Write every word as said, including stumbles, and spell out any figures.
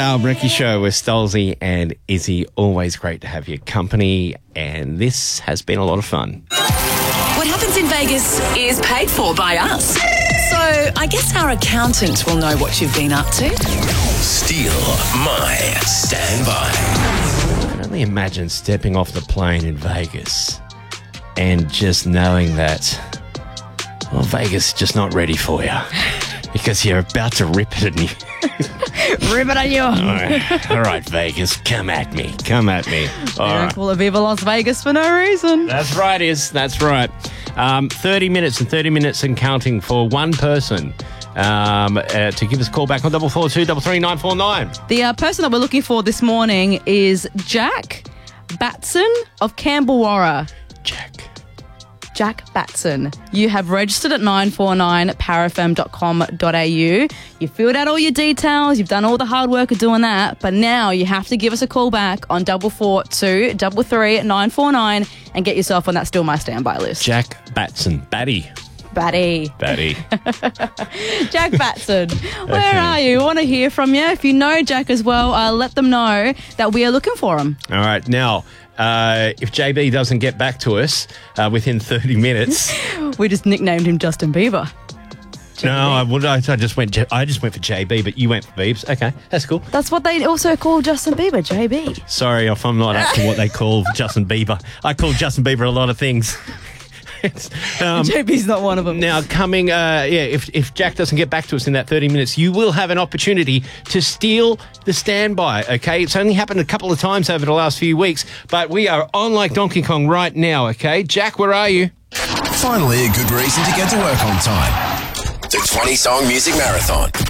Al Bricky Show with Stolzy and Izzy. Always great to have your company, and this has been a lot of fun. What happens in Vegas is paid for by us. So I guess our accountant will know what you've been up to. Steal my standby. I can only imagine stepping off the plane in Vegas and just knowing that, well, Vegas is just not ready for you because you're about to rip it and you... Rip it on you. All right. All right, Vegas, come at me. Come at me. All They right. don't call it Viva Las Vegas for no reason. That's right, Iz. That's right. Um, thirty minutes and thirty minutes and counting for one person um, uh, to give us a call back on double four two double three nine four nine. The uh, person that we're looking for this morning is Jack Batson of Campbellwarra. Jack. Jack Batson. You have registered at nine four nine parafm dot com dot a u. You filled out all your details. You've done all the hard work of doing that. But now you have to give us a call back on double four two double three nine four nine and get yourself on that Still My Standby list. Jack Batson. Batty. Batty. Batty. Jack Batson, where Okay. are you? We want to hear from you. If you know Jack as well, uh, let them know that we are looking for him. All right. Now, uh, if J B doesn't get back to us uh, within thirty minutes... We just nicknamed him Justin Bieber. No, I, would, I I just went. J- I just went for J B, but you went for Biebs. Okay, that's cool. That's what they also call Justin Bieber, J B. Sorry if I'm not up to what they call Justin Bieber. I call Justin Bieber a lot of things. It's, um, J B's not one of them. Now, coming, uh, yeah, if, if Jack doesn't get back to us in that thirty minutes, you will have an opportunity to steal the standby, okay? It's only happened a couple of times over the last few weeks, but we are on like Donkey Kong right now, okay? Jack, where are you? Finally, a good reason to get to work on time. The twenty-song music marathon.